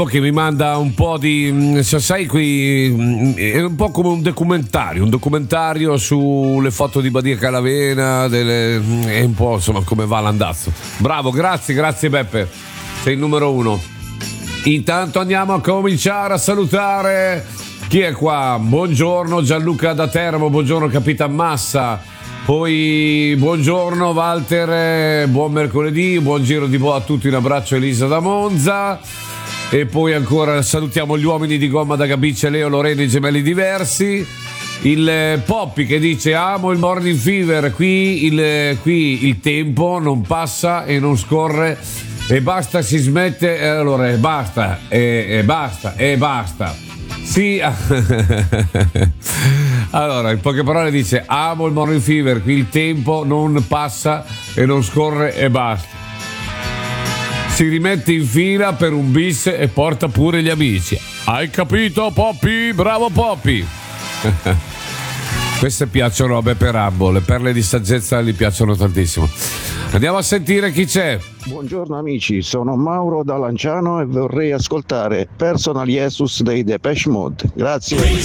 che mi manda un po' di, sai, qui è un po' come un documentario sulle foto di Badia Calavena, è un po' insomma come va l'andazzo. Bravo, grazie Beppe, sei il numero uno. Intanto andiamo a cominciare a salutare chi è qua. Buongiorno Gianluca da Teramo, buongiorno Capitan Massa, poi buongiorno Walter, buon mercoledì, buon giro di boa a tutti, un abbraccio Elisa da Monza. E poi ancora salutiamo gli uomini di gomma da Gabice, Leo, Lorena, i gemelli diversi. Il Poppy che dice: amo il morning fever, qui il tempo non passa e non scorre e basta, si smette, allora basta. Sì. Allora, in poche parole dice: amo il morning fever, qui il tempo non passa e non scorre e basta. Si rimette in fila per un bis e porta pure gli amici. Hai capito, Poppy? Bravo Poppy. Queste piacciono a Beppe Rambo, le perle di saggezza gli piacciono tantissimo. Andiamo a sentire chi c'è. Buongiorno amici, sono Mauro da Lanciano e vorrei ascoltare Personal Jesus dei Depeche Mode. Grazie.